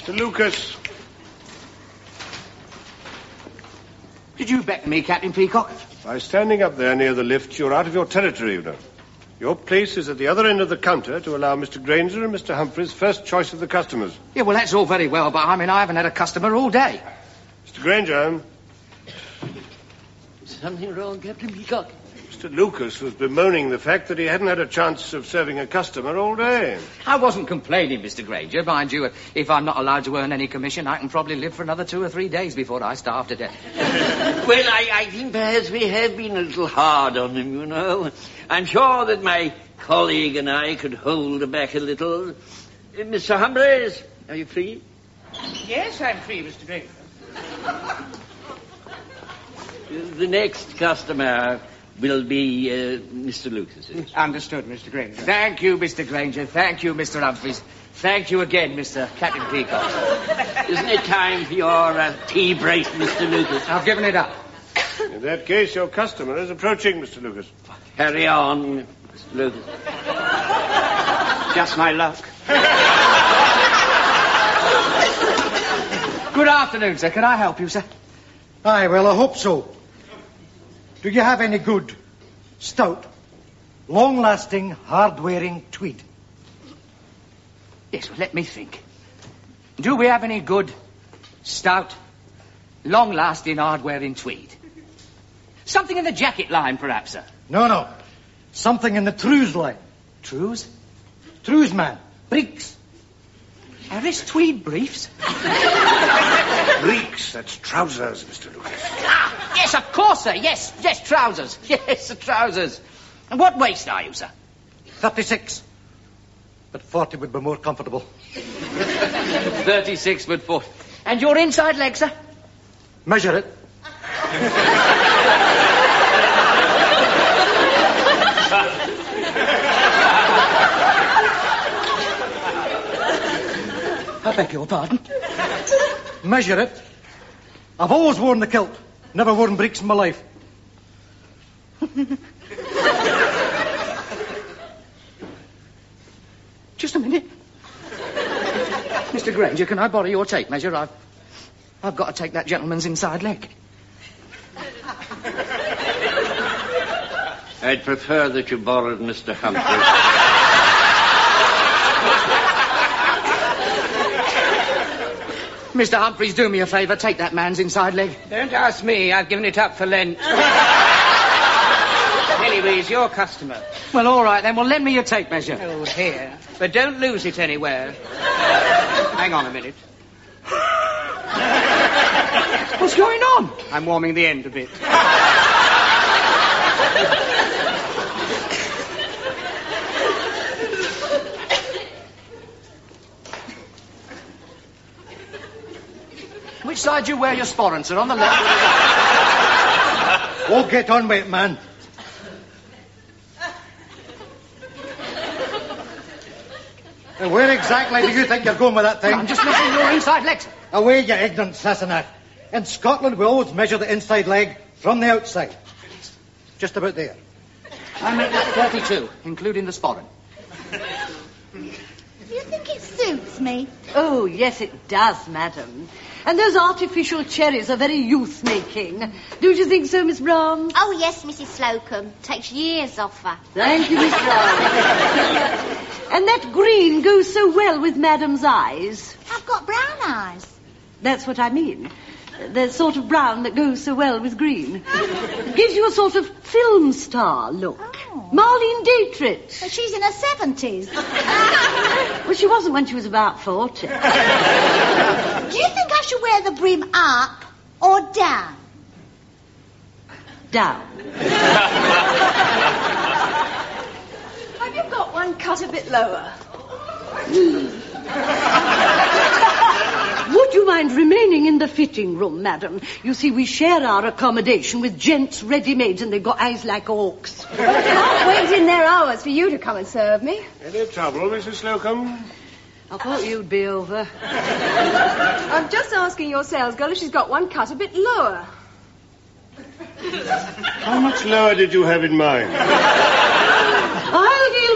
Mr. Lucas. Did you beckon me, Captain Peacock? By standing up there near the lift, you're out of your territory, you know. Your place is at the other end of the counter to allow Mr. Granger and Mr. Humphreys first choice of the customers. Yeah, well, that's all very well, but I haven't had a customer all day. Mr. Granger. Something wrong, Captain Peacock? Mr. Lucas was bemoaning the fact that he hadn't had a chance of serving a customer all day. I wasn't complaining, Mr. Granger. Mind you, if I'm not allowed to earn any commission, I can probably live for another 2 or 3 days before I starve to death. Well, I think perhaps we have been a little hard on him, you know. I'm sure that my colleague and I could hold back a little. Mr. Humphreys, are you free? Yes, I'm free, Mr. Granger. The next customer will be Mr. Lucas's. Understood, Mr. Granger. Thank you, Mr. Granger. Thank you, Mr. Humphreys. Thank you again, Mr. Captain Peacock. Isn't it time for your tea break, Mr. Lucas? I've given it up. In that case, your customer is approaching, Mr. Lucas. Carry on, Mr. Lucas. Just my luck. Good afternoon, sir. Can I help you, sir? Aye, well, I hope so. Do you have any good, stout, long-lasting, hard-wearing tweed? Yes, well, let me think. Do we have any good, stout, long-lasting, hard-wearing tweed? Something in the jacket line, perhaps, sir? No. Something in the trews line. Trews? Trews, man. Breeks. Are this tweed briefs? Breeks, that's trousers, Mr. Lucas. Yes, of course, sir. Yes, trousers. Yes, the trousers. And what waist are you, sir? 36. But 40 would be more comfortable. 36 but 40. And your inside leg, sir? Measure it. I beg your pardon? Measure it. I've always worn the kilt. Never worn breeks in my life. Just a minute. Mr. Granger, can I borrow your tape measure? I've got to take that gentleman's inside leg. I'd prefer that you borrowed Mr. Humphreys. Mr. Humphreys, do me a favour. Take that man's inside leg. Don't ask me. I've given it up for Lent. Anyway, he's your customer. Well, all right, then. Well, lend me your tape measure. Oh, here. But don't lose it anywhere. Hang on a minute. What's going on? I'm warming the end a bit. Which side do you wear your sporran, sir? On the left? Oh, get on with it, man. And where exactly do you think you're going with that thing? I'm just measuring your inside leg, sir. Away, you ignorant Sassenach. In Scotland, we always measure the inside leg from the outside. Just about there. I make that 32, including the sporran. Do you think it suits me? Oh, yes, it does, madam. And those artificial cherries are very youth-making. Don't you think so, Miss Brown? Oh, yes, Mrs. Slocum. Takes years off her. Thank you, Miss Brown. And that green goes so well with madam's eyes. I've got brown eyes. That's what I mean. The sort of brown that goes so well with green. Gives you a sort of film star look. Oh. Marlene Dietrich. But she's in her 70s. Well, she wasn't when she was about 40. Do you think I should wear the brim up or down? Down. Have you got one cut a bit lower? Would you mind remaining in the fitting room, madam? You see, we share our accommodation with gents ready-mades, and they've got eyes like hawks. Well, I can't wait in their hours for you to come and serve me. Any trouble, Mrs. Slocum? I thought you'd be over. I'm just asking your sales girl if she's got one cut a bit lower. How much lower did you have in mind?